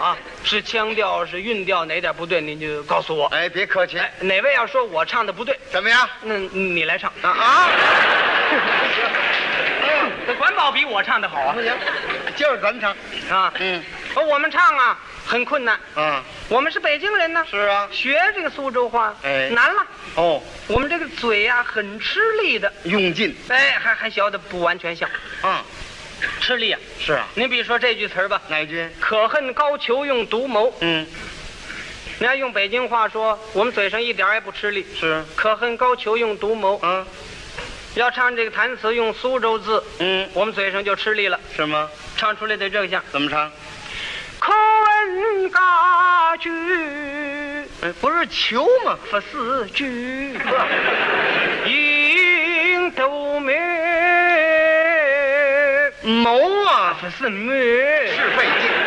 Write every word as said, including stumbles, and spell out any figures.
啊，是腔调是韵调哪点不对，您就告诉我。 哎，别客气。 哎，哪位要说我唱的不对， 怎么样？ 那你来唱啊啊！ 这管保比我唱的好啊！ 不行，今儿咱唱啊， 嗯， 我们唱啊很困难。 啊， 我们是北京人呢， 是啊， 学这个苏州话， 哎难了。 哦， 我们这个嘴呀、很吃力的， 用劲哎，还还学的不完全像， 啊， 吃力啊。 是啊， 您比如说这句词儿吧， 哪句？ 可恨高俅用独谋。 嗯， 你要用北京话说，我们嘴上一点儿也不吃力。 是可恨高俅用独谋。 啊， 要唱这个弹词用苏州字， 嗯， 我们嘴上就吃力了， 是吗？ 唱出来得这个像。 怎么唱？ 可问家居， 哎，不是求吗？ 不是居，应斗美， 谋啊， 不是美， 是费劲。